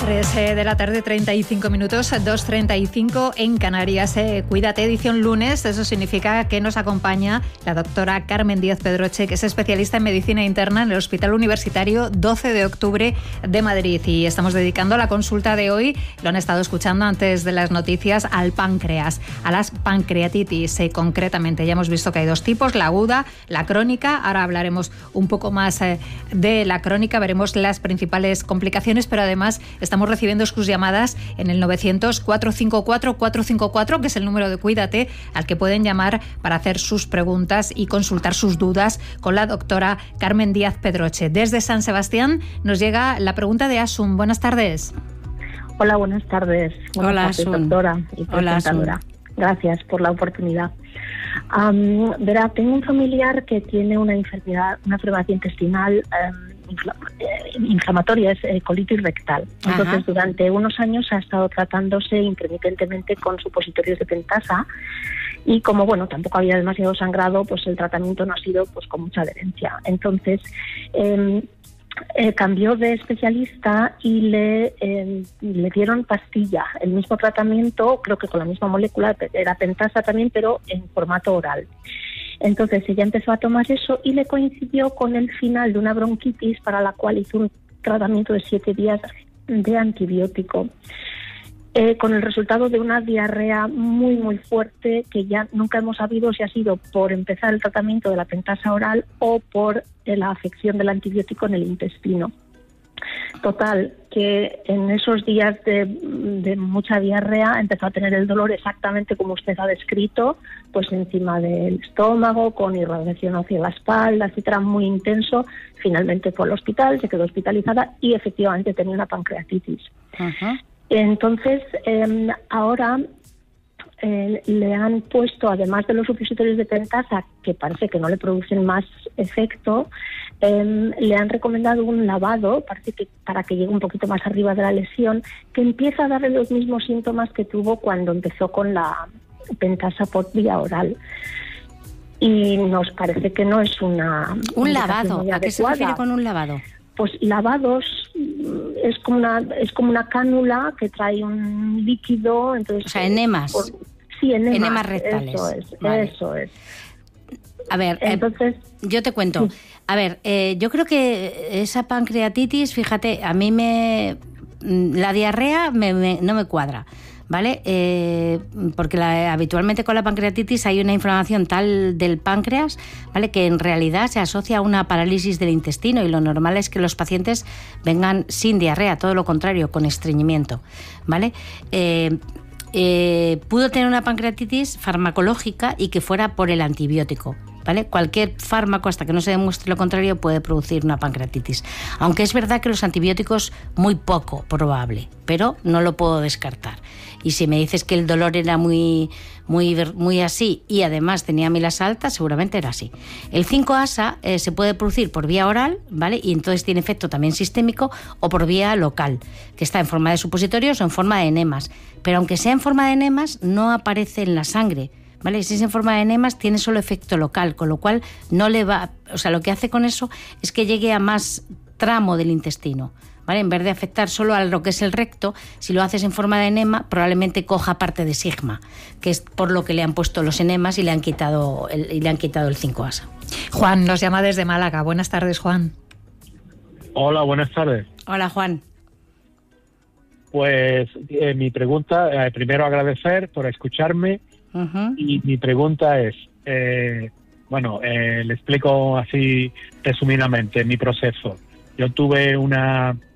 3 de la tarde, 35 minutos, 2:35 en Canarias. Cuídate, edición lunes. Eso significa que nos acompaña la doctora Carmen Díaz Pedroche, que es especialista en medicina interna en el Hospital Universitario 12 de octubre de Madrid. Y estamos dedicando la consulta de hoy, lo han estado escuchando antes de las noticias, al páncreas, a las pancreatitis. Concretamente, ya hemos visto que hay dos tipos, la aguda, la crónica. Ahora hablaremos un poco más de la crónica, veremos las principales complicaciones, pero además estamos recibiendo sus llamadas en el 900-454-454, que es el número de Cuídate, al que pueden llamar para hacer sus preguntas y consultar sus dudas con la doctora Carmen Díaz Pedroche. Desde San Sebastián nos llega la pregunta de Asun. Buenas tardes. Hola, buenas tardes. Hola, Asun. Doctora y presentadora. Gracias por la oportunidad. Verá, tengo un familiar que tiene una enfermedad intestinal inflamatoria, es colitis rectal. Entonces, durante unos años ha estado tratándose intermitentemente con supositorios de pentasa y como, bueno, tampoco había demasiado sangrado, pues el tratamiento no ha sido pues con mucha adherencia. Entonces, cambió de especialista y le dieron pastilla, el mismo tratamiento, creo que con la misma molécula, era pentasa también, pero en formato oral. Entonces ella empezó a tomar eso y le coincidió con el final de una bronquitis para la cual hizo un tratamiento de 7 días de antibiótico, con el resultado de una diarrea muy muy fuerte que ya nunca hemos sabido si ha sido por empezar el tratamiento de la pentasa oral o por la afección del antibiótico en el intestino. Total, que en esos días de mucha diarrea empezó a tener el dolor exactamente como usted ha descrito, pues encima del estómago, con irradiación hacia la espalda, etcétera, muy intenso. Finalmente fue al hospital, se quedó hospitalizada y efectivamente tenía una pancreatitis. Entonces, ahora le han puesto, además de los supositorios de pentasa, que parece que no le producen más efecto, le han recomendado un lavado, parece que para que llegue un poquito más arriba de la lesión, que empieza a darle los mismos síntomas que tuvo cuando empezó con la pentasa por vía oral. Y nos parece que no es un lavado. ¿A qué se refiere con un lavado? Pues lavados es como una cánula que trae un líquido, entonces, o sea, enemas. Sí, enemas rectales. Eso es. A ver, entonces yo te cuento. Sí. A ver, yo creo que esa pancreatitis, fíjate, a mí la diarrea no me cuadra, ¿vale? Porque habitualmente con la pancreatitis hay una inflamación tal del páncreas, ¿vale?, que en realidad se asocia a una parálisis del intestino, y lo normal es que los pacientes vengan sin diarrea, todo lo contrario, con estreñimiento, ¿vale? Pudo tener una pancreatitis farmacológica y que fuera por el antibiótico, ¿vale? Cualquier fármaco, hasta que no se demuestre lo contrario, puede producir una pancreatitis. Aunque es verdad que los antibióticos, muy poco probable, pero no lo puedo descartar. Y si me dices que el dolor era muy así y además tenía amilas altas, seguramente era así. El 5-ASA se puede producir por vía oral, ¿vale? Y entonces tiene efecto también sistémico, o por vía local, que está en forma de supositorios o en forma de enemas. Pero aunque sea en forma de enemas, no aparece en la sangre, ¿vale? Si es en forma de enemas, tiene solo efecto local, con lo cual no le va... O sea, lo que hace con eso es que llegue a más tramo del intestino, ¿vale? En vez de afectar solo a lo que es el recto, si lo haces en forma de enema, probablemente coja parte de sigma, que es por lo que le han puesto los enemas y le han quitado el 5-ASA. Juan nos llama desde Málaga. Buenas tardes, Juan. Hola, buenas tardes. Hola, Juan. Pues mi pregunta, primero agradecer por escucharme. Y mi pregunta es, le explico así resumidamente mi proceso. Yo tuve una